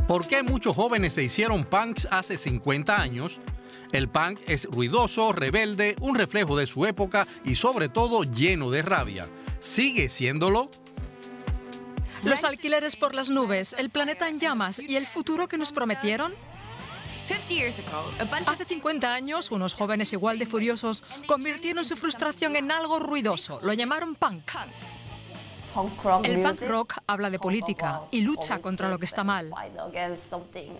¿Por qué muchos jóvenes se hicieron punks hace 50 años? El punk es ruidoso, rebelde, un reflejo de su época y sobre todo lleno de rabia. ¿Sigue siéndolo? Los alquileres por las nubes, el planeta en llamas y el futuro que nos prometieron. Hace 50 años, unos jóvenes igual de furiosos convirtieron su frustración en algo ruidoso. Lo llamaron punk. El punk rock habla de política y lucha contra lo que está mal.